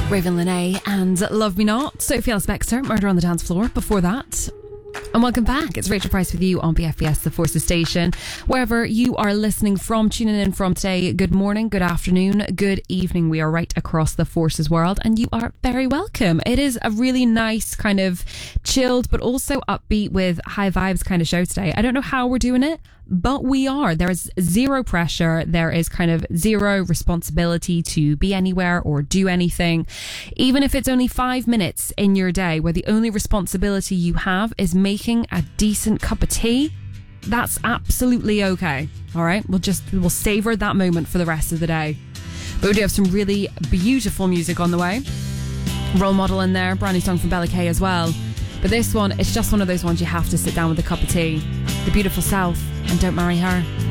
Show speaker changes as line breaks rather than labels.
Raven Lenae and Love Me Not. Sophie Ellis-Bextor, Murder on the Dance Floor. Before that, and welcome back. It's Rachel Price with you on BFBS, the Forces Station. Wherever you are listening from, tuning in from today, good morning, good afternoon, good evening. We are right across the Forces world and you are very welcome. It is a really nice kind of chilled but also upbeat with high vibes kind of show today. I don't know how we're doing it, but we are. There is zero pressure. There is kind of zero responsibility to be anywhere or do anything. Even if it's only 5 minutes in your day where the only responsibility you have is making a decent cup of tea, that's absolutely okay. All right. We'll savor that moment for the rest of the day. But we do have some really beautiful music on the way. Role Model in there, brand new song from Bella K as well. But this one, it's just one of those ones you have to sit down with a cup of tea. The Beautiful South and Don't Marry Her.